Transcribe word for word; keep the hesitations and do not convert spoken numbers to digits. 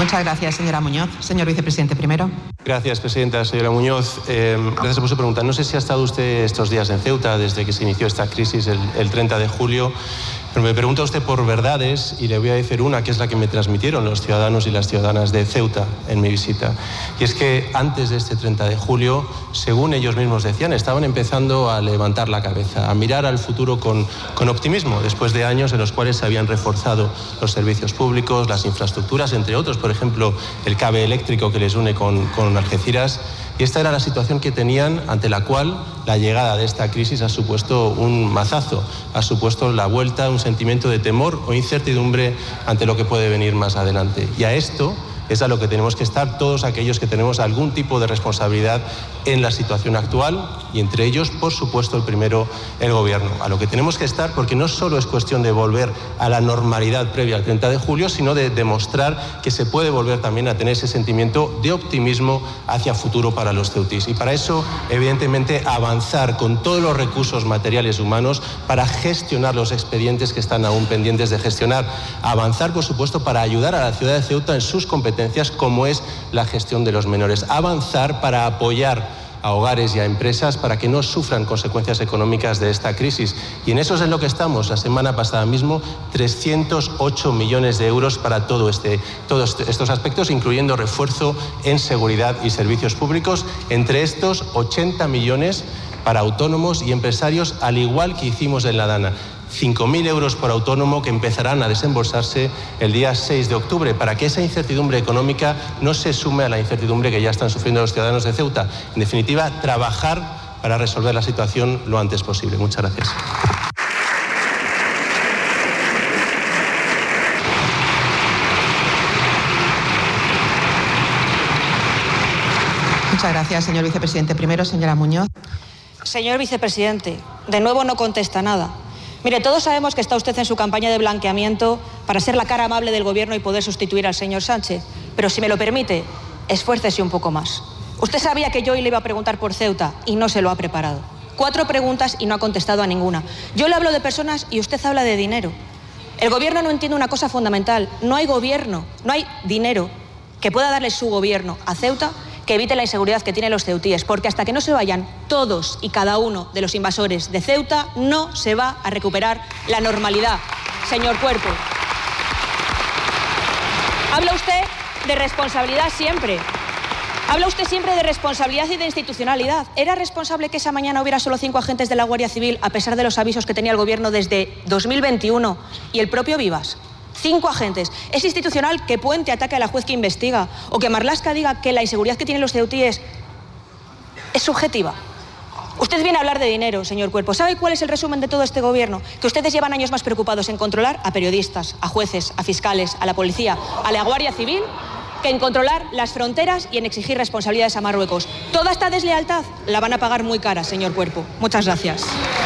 Muchas gracias, señora Muñoz. Señor vicepresidente, primero. Gracias, presidenta. Señora Muñoz, eh, gracias por su pregunta. No sé si ha estado usted estos días en Ceuta desde que se inició esta crisis el, el treinta de julio, pero me pregunta usted por verdades y le voy a decir una que es la que me transmitieron los ciudadanos y las ciudadanas de Ceuta en mi visita. Y es que antes de este treinta de julio, según ellos mismos decían, estaban empezando a levantar la cabeza, a mirar al futuro con, con optimismo, después de años en los cuales se habían reforzado los servicios públicos, las infraestructuras, entre otros, por ejemplo, el cable eléctrico que les une con, con Algeciras. Y esta era la situación que tenían, ante la cual la llegada de esta crisis ha supuesto un mazazo, ha supuesto la vuelta a un sentimiento de temor o incertidumbre ante lo que puede venir más adelante. Y a esto es a lo que tenemos que estar todos aquellos que tenemos algún tipo de responsabilidad en la situación actual y entre ellos, por supuesto, el primero, el Gobierno. A lo que tenemos que estar porque no solo es cuestión de volver a la normalidad previa al treinta de julio, sino de demostrar que se puede volver también a tener ese sentimiento de optimismo hacia futuro para los ceutís. Y para eso, evidentemente, avanzar con todos los recursos materiales y humanos para gestionar los expedientes que están aún pendientes de gestionar. Avanzar, por supuesto, para ayudar a la ciudad de Ceuta en sus competencias, como es la gestión de los menores. Avanzar para apoyar a hogares y a empresas para que no sufran consecuencias económicas de esta crisis. Y en eso es en lo que estamos. La semana pasada mismo, trescientos ocho millones de euros para todo este, todos estos aspectos, incluyendo refuerzo en seguridad y servicios públicos. Entre estos, ochenta millones para autónomos y empresarios, al igual que hicimos en la Dana. cinco mil euros por autónomo que empezarán a desembolsarse el día seis de octubre para que esa incertidumbre económica no se sume a la incertidumbre que ya están sufriendo los ciudadanos de Ceuta. En definitiva, trabajar para resolver la situación lo antes posible. Muchas gracias. Muchas gracias, señor vicepresidente. Primero, señora Muñoz. Señor vicepresidente, de nuevo no contesta nada. Mire, todos sabemos que está usted en su campaña de blanqueamiento para ser la cara amable del Gobierno y poder sustituir al señor Sánchez. Pero si me lo permite, esfuércese un poco más. Usted sabía que yo hoy le iba a preguntar por Ceuta y no se lo ha preparado. Cuatro preguntas y no ha contestado a ninguna. Yo le hablo de personas y usted habla de dinero. El Gobierno no entiende una cosa fundamental. No hay gobierno, no hay dinero que pueda darle su gobierno a Ceuta que evite la inseguridad que tienen los ceutíes, porque hasta que no se vayan todos y cada uno de los invasores de Ceuta, no se va a recuperar la normalidad, señor Cuerpo. Habla usted de responsabilidad siempre. Habla usted siempre de responsabilidad y de institucionalidad. ¿Era responsable que esa mañana hubiera solo cinco agentes de la Guardia Civil, a pesar de los avisos que tenía el Gobierno desde dos mil veintiuno y el propio Vivas? Cinco agentes. ¿Es institucional que Puente ataque a la juez que investiga o que Marlaska diga que la inseguridad que tienen los ceutíes es subjetiva? Usted viene a hablar de dinero, señor Cuerpo. ¿Sabe cuál es el resumen de todo este Gobierno? Que ustedes llevan años más preocupados en controlar a periodistas, a jueces, a fiscales, a la policía, a la Guardia Civil, que en controlar las fronteras y en exigir responsabilidades a Marruecos. Toda esta deslealtad la van a pagar muy cara, señor Cuerpo. Muchas gracias.